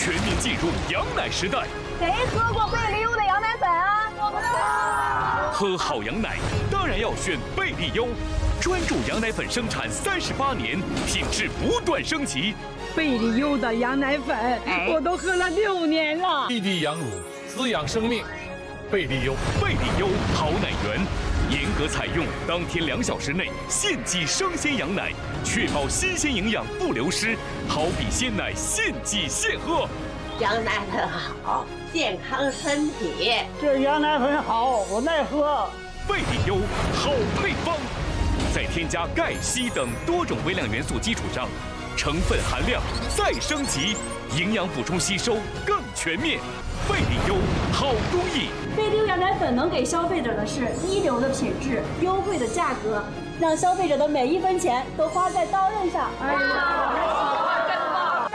全面进入羊奶时代。 谁喝过贝利优的羊奶粉啊？我不知道。 喝好羊奶当然要选贝利优，专注羊奶粉生产38年，品质不断升级。 贝利优的羊奶粉，我都喝了6年了。 滴滴羊乳，滋养生命。贝利优， 贝利优好奶源，严格采用当天2小时内现挤生鲜羊奶，确保新鲜营养不流失，好比鲜奶现挤现喝。 羊奶粉好，健康身体。 这羊奶粉好，我爱喝。 贝利优好配方，在添加钙、硒等多种微量元素基础上，成分含量再升级，营养补充吸收更全面。贝利优好工艺， 贝利优羊奶粉能给消费者的是一流的品质、优惠的价格，让消费者的每1分钱都花在刀刃上。哎呀，真棒！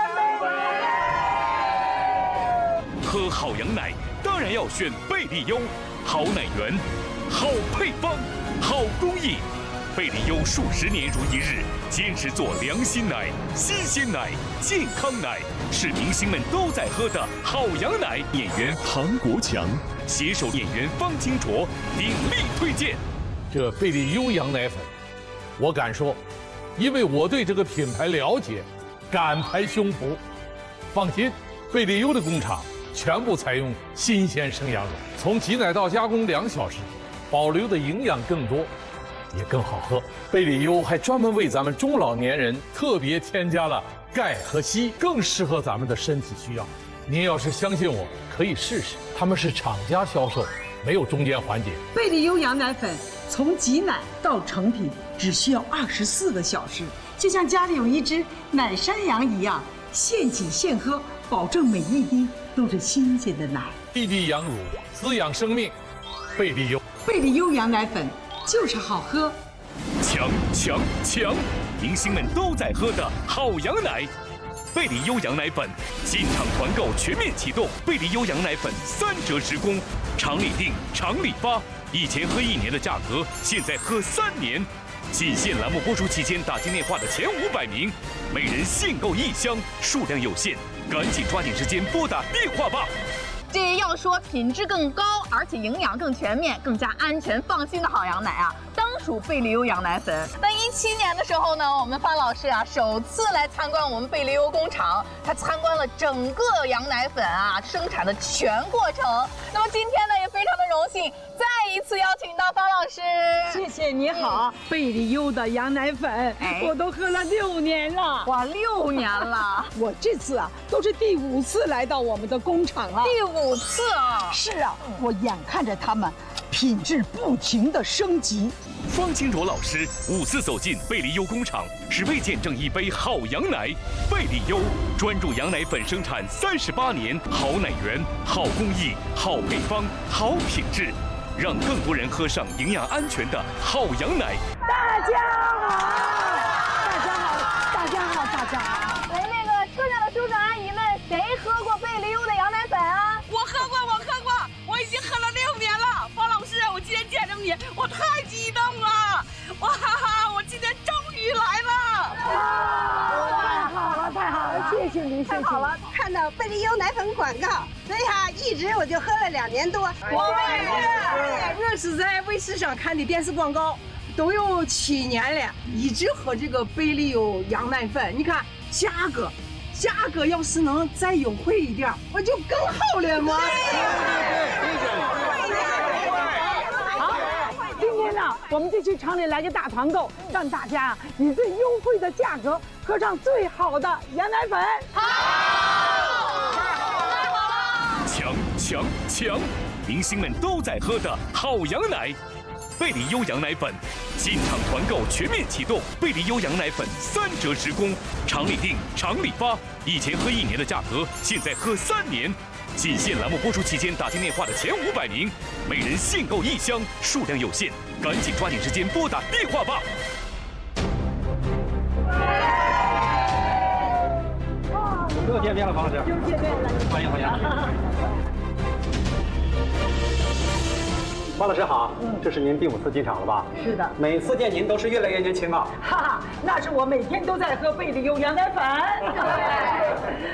喝好羊奶当然要选贝利优，好奶源，好配方，好工艺。贝利优数10年如一日，坚持做良心奶、新鲜奶、健康奶，是明星们都在喝的好羊奶。演员庞国强携手演员方清卓鼎力推荐这贝利优羊奶粉，我敢说，因为我对这个品牌了解，敢拍胸脯。放心，贝利优的工厂全部采用新鲜生羊乳，从挤奶到加工2小时，保留的营养更多，也更好喝。贝利优还专门为咱们中老年人特别添加了钙和硒，更适合咱们的身体需要。您要是相信我，可以试试，他们是厂家销售，没有中间环节。 贝利优羊奶粉从挤奶到成品只需要24个小时，就像家里有一只奶山羊一样，现挤现喝，保证每一滴都是新鲜的奶。 滴滴羊乳，滋养生命。贝利优， 贝利优羊奶粉就是好喝。 强强强！明星们都在喝的好羊奶，贝利优羊奶粉进场团购全面启动，贝利优羊奶粉3折直供，厂里订，厂里发，以前喝1年的价格，现在喝3年。仅限栏目播出期间打进电话的前500名，每人限购1箱，数量有限，赶紧抓紧时间拨打电话吧。 这要说品质更高，而且营养更全面、更加安全放心的好羊奶啊，当属贝利优羊奶粉。那17年的时候呢，我们范老师啊首次来参观我们贝利优工厂，他参观了整个羊奶粉啊生产的全过程。那么今天呢，也非常的荣幸，再一次邀请到范老师。 谢谢你好，贝利优的羊奶粉，我都喝了6年了。 哇，6年了！ 我这次啊都是第5次来到我们的工厂了。 第5次啊！ 是啊，我眼看着他们品质不停的升级。 方清卓老师5次走进贝利优工厂，只为见证一杯好羊奶。贝利优专注羊奶粉生产38年，好奶源、好工艺、好配方、好品质，让更多人喝上营养安全的好羊奶。 大家好，大家好，大家好，大家好！ 喂，那个车上的叔叔阿姨们，谁喝过贝利优的羊奶粉啊？ 我喝过，我已经喝了6年了。方老师，我今天见着你，我太激动了！哇哈哈，我今天终于来了！ 太好了，谢谢您， 太好了！看到贝利优奶粉广告，所以一直我就喝了2年多。 我是在卫视上看的电视广告，都有7年了，一直喝这个贝利优羊奶粉。你看价格要是能再优惠一点，我就更好了嘛。 好，今天呢，我们就去厂里来个大团购，让大家以最优惠的价格喝上最好的羊奶粉。 强强强！明星们都在喝的好羊奶，贝利优羊奶粉进场团购全面启动，贝利优羊奶粉3折直供，厂里订，厂里发，以前喝1年的价格，现在喝3年。仅限栏目播出期间打进电话的前500名，每人限购1箱，数量有限，赶紧抓紧时间拨打电话吧。 又见面了，方老师。 又见面了， 欢迎。方老师好，这是您第5次进厂了吧？ 是的， 每次见您都是越来越年轻啊！ 哈哈，那是我每天都在喝贝利优羊奶粉。确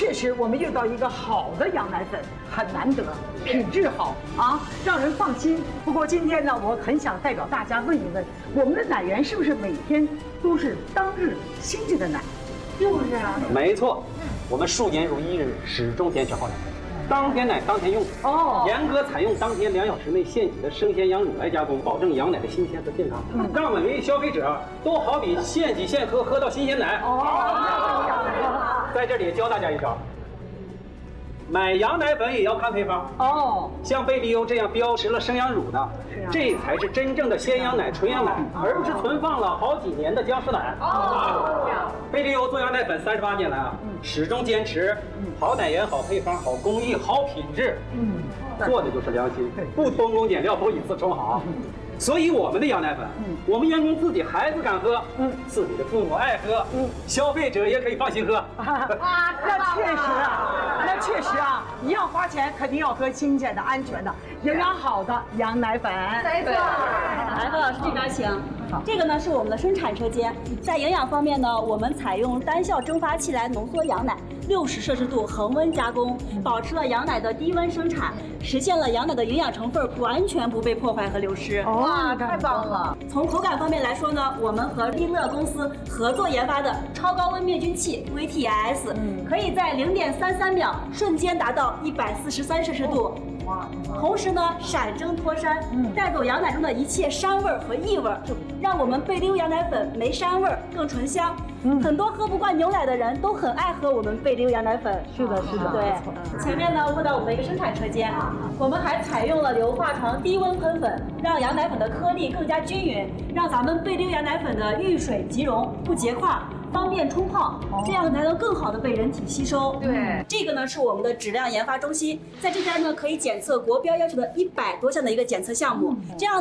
确实我们遇到一个好的羊奶粉很难得，品质好啊，让人放心。不过今天呢，我很想代表大家问一问，我们的奶源是不是每天都是当日新鲜的奶？是不是啊？ 没错，我们数年如一日，始终坚持好奶，当天奶当天用。哦，严格采用当天2小时内现挤的生鲜羊乳来加工，保证羊奶的新鲜和健康，让每位消费者都好比现挤现喝，喝到新鲜奶。在这里教大家一招。买羊奶粉也要看配方哦，像贝利优这样标识了生羊乳的，这才是真正的鲜羊奶、纯羊奶，而不是存放了好几年的僵尸奶。哦，贝利优做羊奶粉38年来啊，始终坚持好奶源、好配方、好工艺、好品质，做的就是良心，不偷工减料，不以次充好。所以我们的羊奶粉，我们员工自己孩子敢喝，自己的父母爱喝，消费者也可以放心喝。 啊，那确实啊，一样花钱，肯定要喝新鲜的、安全的、营养好的羊奶粉。 没错。来，何老师这边请。这个呢是我们的生产车间，在营养方面呢，我们采用单效蒸发器来浓缩羊奶，60摄氏度恒温加工，保持了羊奶的低温生产，实现了羊奶的营养成分完全不被破坏和流失。 哇，太棒了！ 从口感方面来说呢，我们和利乐公司合作研发的超高温灭菌器 VTS，可以在0.33秒瞬间达到143摄氏度。同时呢，闪蒸脱膻，带走羊奶中的一切膻味和异味，让我们贝利优羊奶粉没膻味，更醇香。很多喝不惯牛奶的人都很爱喝我们贝利优羊奶粉。 是的，是的。 对，前面呢问到我们的一个生产车间，我们还采用了硫化床低温喷粉，让羊奶粉的颗粒更加均匀，让咱们贝利优羊奶粉的遇水即溶，不结块。方便冲泡，这样才能更好的被人体吸收。 对， 这个呢是我们的质量研发中心，在这边呢可以检测国标要求的100多项的一个检测项目，这样。